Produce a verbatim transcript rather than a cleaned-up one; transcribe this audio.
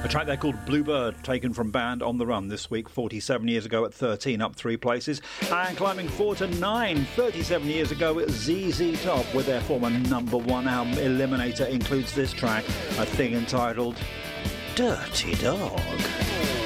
A track there called Bluebird, taken from Band on the Run this week, forty-seven years ago at thirteen, up three places. And climbing four to nine, thirty-seven years ago at Z Z Top, with their former number one album Eliminator includes this track, a thing entitled Dirty Dog.